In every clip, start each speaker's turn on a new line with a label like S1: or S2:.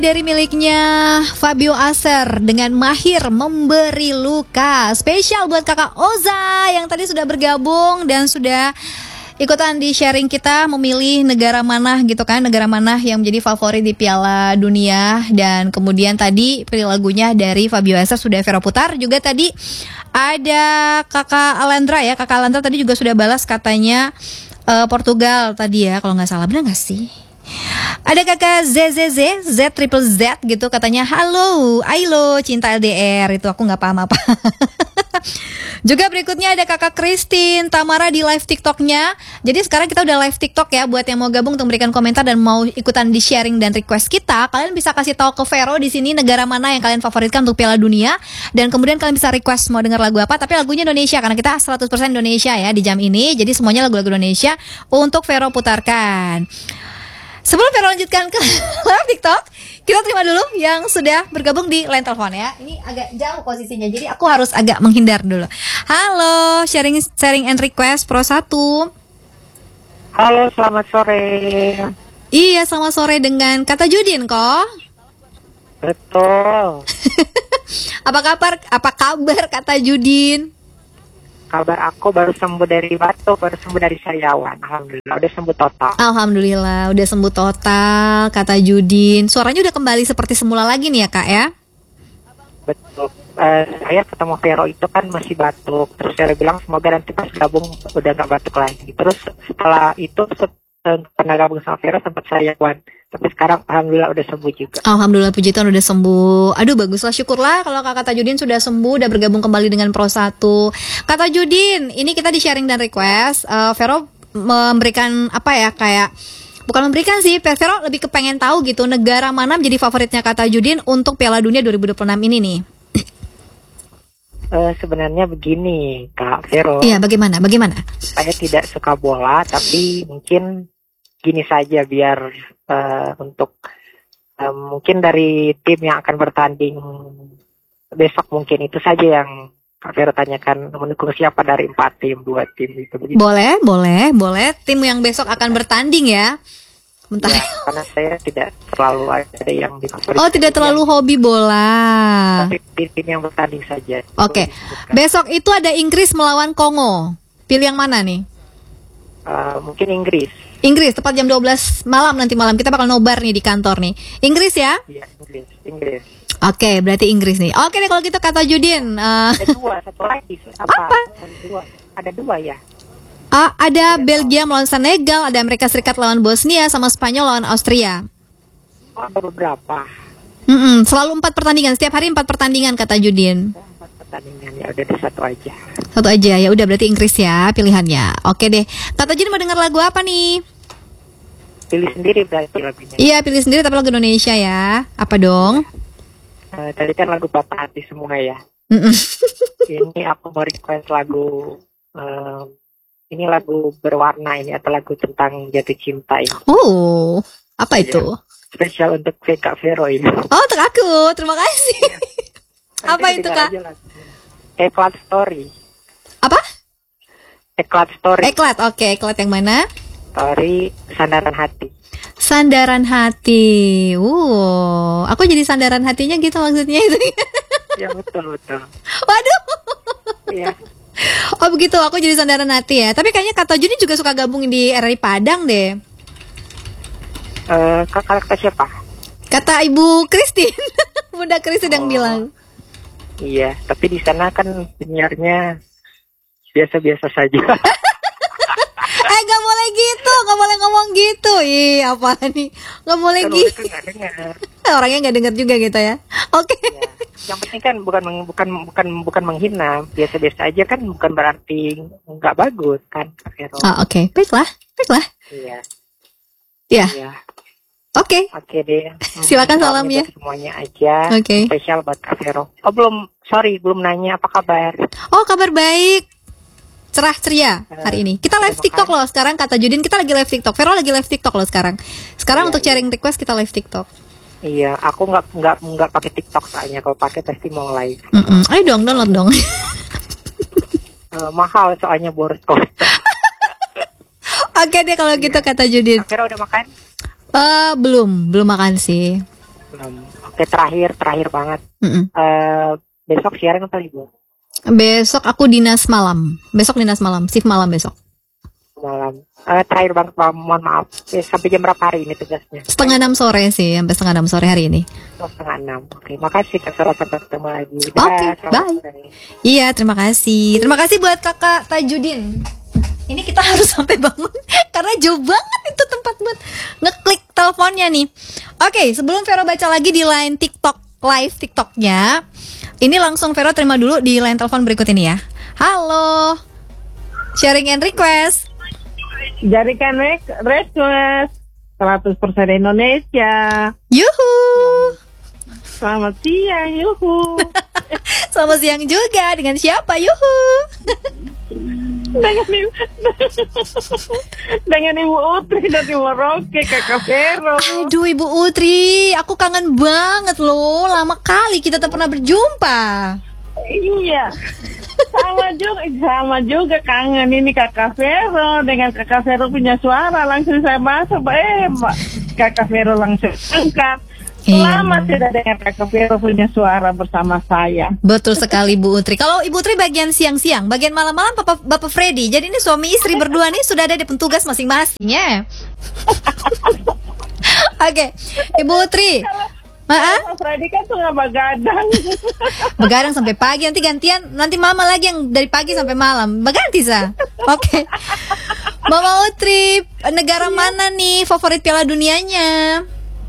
S1: Dari miliknya Fabio Aser dengan mahir memberi luka. Spesial buat kakak Oza yang tadi sudah bergabung dan sudah ikutan di sharing kita memilih negara mana gitu kan, negara mana yang menjadi favorit di Piala Dunia. Dan kemudian tadi pilih lagunya dari Fabio Aser sudah Vero putar. Juga tadi ada kakak Alandra ya, kakak Alandra tadi juga sudah balas katanya Portugal tadi ya kalau nggak salah, benar nggak sih? Ada kakak Z triple Z gitu katanya halo, ailo cinta LDR, itu aku nggak paham apa. Juga berikutnya ada kakak Christine Tamara di live TikToknya. Jadi sekarang kita udah live TikTok ya, buat yang mau gabung untuk memberikan komentar dan mau ikutan di sharing dan request kita, kalian bisa kasih tahu ke Vero di sini negara mana yang kalian favoritkan untuk Piala Dunia, dan kemudian kalian bisa request mau dengar lagu apa, tapi lagunya Indonesia karena kita 100% Indonesia ya di jam ini. Jadi semuanya lagu-lagu Indonesia untuk Vero putarkan. Sebelum Vero lanjutkan ke live TikTok, kita terima dulu yang sudah bergabung di line telepon ya. Ini agak jauh posisinya, jadi aku harus agak menghindar dulu. Halo, sharing and request Pro 1.
S2: Halo, selamat sore.
S1: Iya, selamat sore dengan Kata Judin kok.
S2: Betul.
S1: Apa kabar Kata Judin?
S2: Kabar aku baru sembuh dari batuk, baru sembuh dari sariawan. Alhamdulillah, udah sembuh total.
S1: Alhamdulillah, udah sembuh total Kata Judin. Suaranya udah kembali seperti semula lagi nih ya Kak ya?
S2: Betul. Saya ketemu Vero itu kan masih batuk. Terus saya bilang semoga nanti pas gabung udah gak batuk lagi. Terus setelah itu pernah gabung sama Vero sempat sariawan. Tapi sekarang alhamdulillah udah sembuh juga.
S1: Alhamdulillah, puji Tuhan udah sembuh. Aduh baguslah, syukurlah kalau Kata Judin sudah sembuh, udah bergabung kembali dengan Pro 1. Kata Judin, ini kita di sharing dan request. Vero memberikan apa ya, kayak bukan memberikan sih, Vero lebih kepengen tahu gitu negara mana menjadi favoritnya Kata Judin untuk Piala Dunia 2026 ini nih.
S2: Sebenarnya begini Kak Vero.
S1: Iya, bagaimana?
S2: Saya tidak suka bola, tapi mungkin gini saja biar untuk mungkin dari tim yang akan bertanding besok, mungkin itu saja yang Kak Vero tanyakan, mendukung siapa dari 4 tim, 2 tim itu.
S1: Boleh. Tim yang besok akan bertanding ya. Bentar.
S2: Ya, karena saya tidak terlalu ada yang difavoritkan.
S1: Oh, tidak terlalu hobi bola.
S2: Tapi tim yang bertanding saja.
S1: Oke. Besok itu ada Inggris melawan Kongo. Pilih yang mana nih?
S2: Mungkin Inggris,
S1: tepat jam 12 malam nanti malam. Kita bakal nobar nih di kantor nih. Inggris ya?
S2: Iya, Inggris.
S1: Oke, berarti Inggris nih. Oke deh kalau gitu Kata Judin.
S2: Ada 2, satu lagi. Apa? Ada dua ya?
S1: Ada Belgia melawan Senegal, ada Amerika Serikat lawan Bosnia, sama Spanyol lawan Austria.
S2: Ada beberapa.
S1: Selalu 4 pertandingan, setiap hari 4 pertandingan Kata Judin.
S2: 4 pertandingan ya, udah satu aja.
S1: Satu aja ya, udah berarti Inggris ya pilihannya. Oke deh. Kata Judin mau dengar lagu apa nih?
S2: Pilih sendiri berarti lagunya.
S1: Iya, pilih sendiri tapi lagu Indonesia ya. Apa dong?
S2: Tadi kan lagu Patah Hati semua ya. Ini aku mau request lagu ini lagu berwarna ini, atau lagu tentang jatuh cinta ini.
S1: Oh, apa itu?
S2: Spesial untuk Kak Vero ini.
S1: Oh, untuk aku. Terima kasih. Apa itu Kak?
S2: Eklat Story.
S1: Apa?
S2: Eklat Story.
S1: Eklat, oke. Eklat yang mana?
S2: Story Sandaran Hati.
S1: Sandaran hati. Aku jadi sandaran hatinya gitu maksudnya itu.
S2: Ya betul.
S1: Waduh.
S2: Iya.
S1: Oh begitu, aku jadi sandaran hati ya. Tapi kayaknya Kata Judin juga suka gabung di RRI Padang deh.
S2: Kata siapa?
S1: Kata Ibu Christine. Bunda Christine yang bilang.
S2: Iya, tapi di sana kan penyiarnya biasa-biasa saja.
S1: Gak boleh gitu, gak boleh ngomong gitu. Ih, apa nih? Gak boleh gitu. Orangnya gak dengar juga gitu ya. Oke.
S2: Ya. Yang penting kan bukan menghina, biasa-biasa aja kan, bukan berarti nggak bagus kan, Kak Vero.
S1: Oke. Baiklah. Iya. Oke
S2: deh.
S1: Silakan salam ya.
S2: Semuanya aja.
S1: Oke.
S2: Spesial buat Kak Vero. Oh belum nanya apa kabar.
S1: Oh kabar baik. Cerah ceria hari ini. Kita live TikTok loh sekarang Kata Judin, kita lagi live TikTok. Vero lagi live TikTok loh sekarang. Sekarang untuk sharing request kita live TikTok.
S2: Iya, aku nggak pakai TikTok soalnya. Kalau pakai pasti mau live.
S1: Ayo dong, download dong.
S2: Mahal soalnya boros kok.
S1: Oke deh kalau gitu Kata Judin.
S2: Vero udah makan?
S1: Belum makan sih.
S2: Oke, terakhir banget. Besok siaran apa Ibu?
S1: Besok aku dinas malam. Shift malam besok.
S2: Malam. Terakhir banget, mohon maaf. Sampai jam berapa hari ini tugasnya?
S1: 5:30 sore sih, sampai 5:30 sore hari ini.
S2: 5:30. Oke, makasih Kak Sora, sampai ketemu lagi.
S1: Oke, bye. Iya, terima kasih. Terima kasih buat Kakak Tajudin. Ini kita harus sampai bangun karena jauh banget itu tempat buat ngeklik teleponnya nih. Oke, sebelum Vero baca lagi di line live TikToknya, ini langsung Vero terima dulu di line telepon berikut ini ya. Halo, sharing and request.
S3: Jadikan request 100% Indonesia.
S1: Yuhu.
S3: Selamat siang, yuhu.
S1: Selamat siang juga. Dengan siapa, yuhu?
S3: Dengan Ibu Utri dari Merauke, Kakak Vero.
S1: Aduh, Ibu Utri, aku kangen banget loh. Lama kali kita tak pernah berjumpa.
S3: Iya. Sama juga kangen ini Kakak Vero. Dengan Kakak Vero punya suara langsung saya masuk. Kakak Vero langsung angkat. Selamat tidak dengan Kakak Vero punya suara bersama saya.
S1: Betul sekali Bu Utri. Kalau Ibu Utri bagian siang-siang, bagian malam-malam Bapak Freddy. Jadi ini suami istri berdua nih sudah ada di pentugas masing-masing ya. Oke, Ibu Utri.
S3: Mas Freddy kan tuh nggak begadang.
S1: Begadang sampai pagi, nanti gantian, nanti Mama lagi yang dari pagi sampai malam. Berganti Sa. Oke. Mama Utri, negara mana nih favorit Piala Dunianya?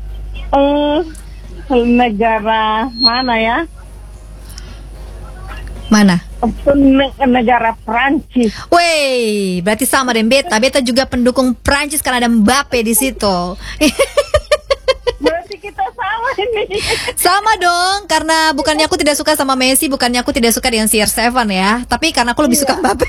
S3: Negara mana ya?
S1: Mana?
S3: Negara Prancis.
S1: Wey, berarti sama dengan Beta. Beta juga pendukung Prancis karena ada Mbappe di situ.
S3: Berarti kita sama ini.
S1: Sama dong, karena bukannya aku tidak suka sama Messi, bukannya aku tidak suka dengan CR7 ya, tapi karena aku lebih suka Mbappe.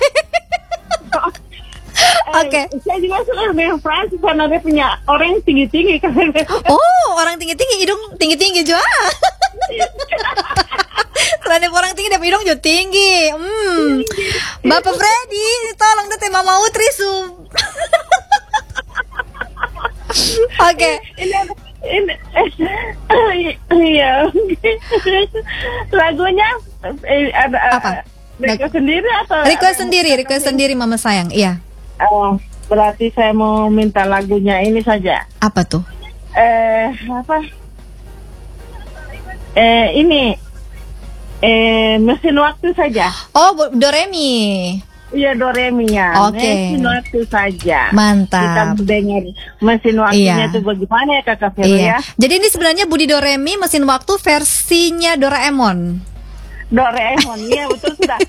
S1: Oke.
S3: Saya juga suka dengan Prancis karena dia punya orang yang tinggi-tinggi kan.
S1: Oh, orang tinggi-tinggi, hidung tinggi-tinggi juga. Selain orang tinggi, dia hidung juga tinggi. Bapak Freddy, tolong deh Mama Utri Oke.
S3: Ini iya. Lagunya ada
S1: apa?
S3: Request sendiri atau
S1: Request sendiri Mama sayang. Iya.
S3: Berarti saya mau minta lagunya ini saja.
S1: Apa tuh?
S3: Apa? Ini mesin waktu saja.
S1: Oh, Doremi.
S3: Iya, Doremi ya.
S1: Oke.
S3: Mesin waktu saja.
S1: Mantap.
S3: Kita dengar mesin waktunya itu bagaimana ya Kakak Vero ya?
S1: Jadi ini sebenarnya Budi Doremi mesin waktu versinya Doraemon.
S3: Doraemon, iya betul sudah.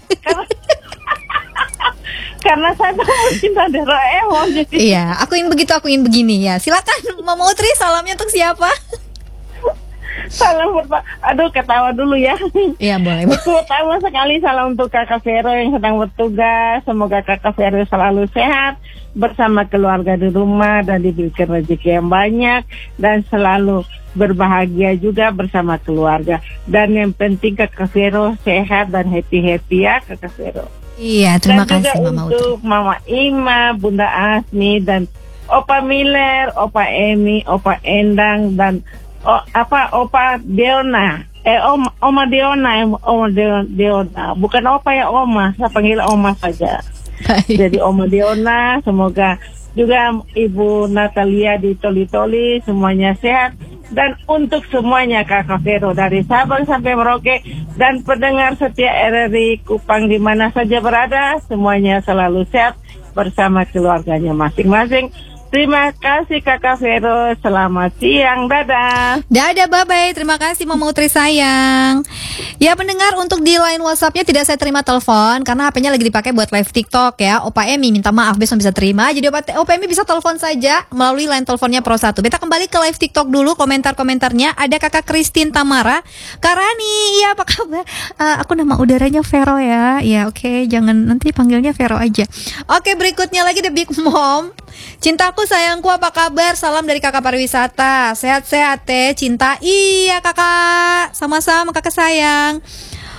S3: Karena saya cinta Doraemon jadi.
S1: Iya, aku ingin begitu, aku ingin begini ya. Silakan Mama Utri, salamnya untuk siapa?
S3: Salam ketawa dulu ya.
S1: Iya boleh.
S3: Pertama sekali salam untuk Kakak Vero yang sedang bertugas. Semoga Kakak Vero selalu sehat bersama keluarga di rumah dan diberikan rezeki yang banyak dan selalu berbahagia juga bersama keluarga. Dan yang penting Kakak Vero sehat dan happy ya Kakak Vero.
S1: Iya, terima
S3: dan
S1: kasih
S3: juga
S1: Mama Utri.
S3: untuk Mama Ima, Bunda Asmi dan Opa Miller, Opa Emi, Opa Endang dan Opa Deona. Oma Deona. Bukan Opa ya, Oma. Saya panggil Oma saja. Jadi Oma Deona, semoga juga Ibu Natalia di Toli-Toli semuanya sehat. Dan untuk semuanya Kakak Vero dari Sabang sampai Merauke dan pendengar setia RRI Kupang di mana saja berada, semuanya selalu sehat bersama keluarganya masing-masing. Terima kasih Kakak Vero, selamat siang, dadah.
S1: Dadah, bye-bye, terima kasih Mama Utri sayang. Ya pendengar, untuk di line WhatsAppnya tidak saya terima telepon karena HP-nya lagi dipakai buat live TikTok ya. Opa Emi minta maaf, besok bisa terima. Jadi Opa Emi bisa telepon saja melalui line teleponnya Pro 1. Beta kembali ke live TikTok dulu, komentar-komentarnya. Ada Kakak Christine Tamara, Karani, iya apa kabar? Aku nama udaranya Vero ya. Ya oke, jangan nanti panggilnya Vero aja. Oke, berikutnya lagi The Big Mom. Cintaku sayangku, apa kabar? Salam dari kakak pariwisata. Sehat-sehat cinta. Iya kakak, sama-sama kakak sayang.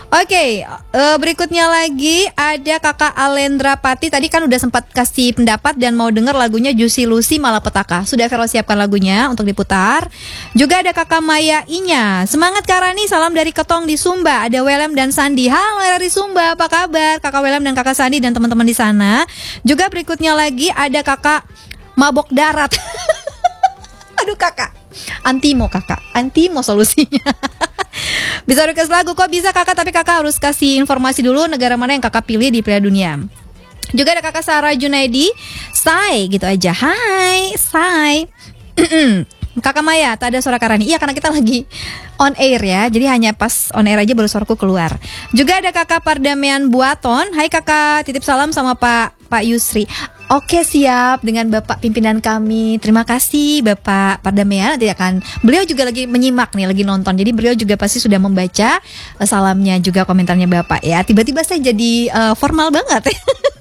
S1: Oke, berikutnya lagi ada Kakak Alendra Pati. Tadi kan udah sempat kasih pendapat dan mau denger lagunya Juicy Lucy Malapetaka. Sudah Vero siapkan lagunya untuk diputar. Juga ada Kakak Maya Inya. Semangat Kak Rani, salam dari Ketong di Sumba. Ada Welem dan Sandi. Halo dari Sumba, apa kabar? Kakak Welem dan Kakak Sandi dan teman-teman di sana. Juga berikutnya lagi ada Kakak Mabok Darat. Aduh kakak, Antimo solusinya. Bisa request lagu, kok bisa kakak, tapi kakak harus kasih informasi dulu negara mana yang kakak pilih di Piala Dunia. Juga ada Kakak Sarah Junaidi, Sai gitu aja. Hai Sai. Kakak Maya, tak ada suara Karani. Iya, karena kita lagi on air ya, jadi hanya pas on air aja baru suaraku keluar. Juga ada Kakak Pardamian Buaton. Hai kakak, titip salam sama Pak Yusri. Oke, siap, dengan Bapak pimpinan kami. Terima kasih Bapak Pardamian. Nanti beliau juga lagi menyimak nih, lagi nonton. Jadi beliau juga pasti sudah membaca salamnya juga komentarnya Bapak ya. Tiba-tiba saya jadi formal banget.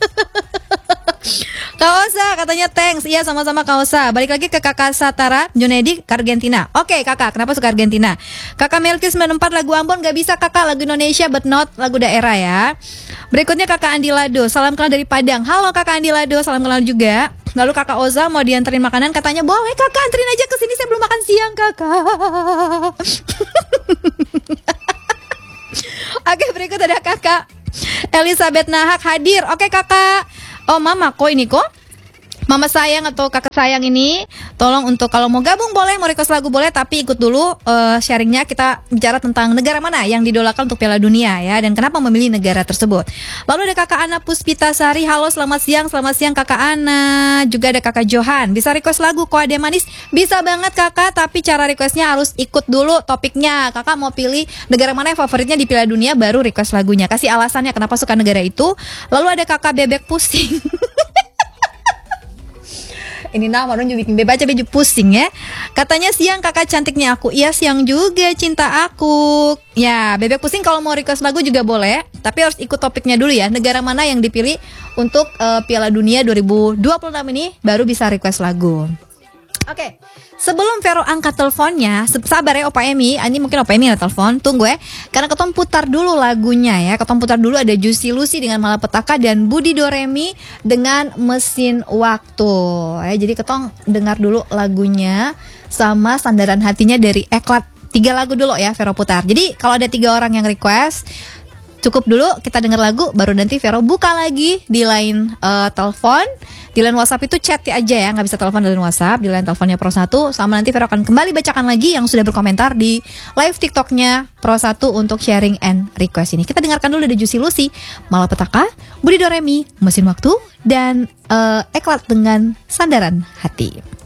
S1: Kak Osa katanya thanks. Iya, sama-sama Kak Osa. Balik lagi ke Kakak Satara Junedi ke Argentina. Oke kakak, kenapa suka Argentina? Kakak Melki 94 lagu Ambon gak bisa kakak, lagu Indonesia but not lagu daerah ya. Berikutnya Kakak Andi Lado, salam kenal dari Padang. Halo Kakak Andi Lado, salam kenal juga. Lalu Kakak Oza mau dianterin makanan, katanya boleh kakak, anterin aja ke sini, saya belum makan siang kakak. Oke, berikut ada Kakak Elizabeth Nahak hadir. Oke kakak. Oh mama, kok ini kok mama sayang atau kakak sayang ini, tolong untuk kalau mau gabung boleh, mau request lagu boleh, tapi ikut dulu sharingnya. Kita bicara tentang negara mana yang didolakan untuk Piala Dunia ya, dan kenapa memilih negara tersebut. Lalu ada Kakak Ana Puspitasari, halo selamat siang Kakak Ana. Juga ada Kakak Johan, bisa request lagu Kok Ada Manis? Bisa banget kakak, tapi cara requestnya harus ikut dulu topiknya. Kakak mau pilih negara mana yang favoritnya di Piala Dunia, baru request lagunya, kasih alasannya kenapa suka negara itu. Lalu ada Kakak Bebek Pusing. Ini nama orang juga bikin baca baju pusing ya. Katanya siang kakak cantiknya aku. Iya siang juga cinta aku. Ya Bebek Pusing kalau mau request lagu juga boleh, tapi harus ikut topiknya dulu ya. Negara mana yang dipilih untuk Piala Dunia 2026 ini, baru bisa request lagu. Oke, sebelum Vero angkat teleponnya, sabar ya Opa Emi. Ini mungkin Opa Emi ada telepon, tunggu ya. Karena Ketom putar dulu lagunya ya. Ketom putar dulu ada Juicy Lucy dengan Malapetaka dan Budi Doremi dengan Mesin Waktu. Ya, jadi Ketom dengar dulu lagunya sama Sandaran Hatinya dari Eklat. 3 lagu dulu ya Vero putar. Jadi kalau ada 3 orang yang request, cukup dulu kita dengar lagu, baru nanti Vero buka lagi di line telepon. Di line WhatsApp itu chat aja ya, nggak bisa telepon dari WhatsApp. Di line teleponnya Pro 1, sama nanti Vero akan kembali bacakan lagi yang sudah berkomentar di live TikToknya Pro 1 untuk sharing and request ini. Kita dengarkan dulu dari Juicy Lucy, Malapetaka, Budi Doremi, Mesin Waktu, dan Eklat dengan Sandaran Hati.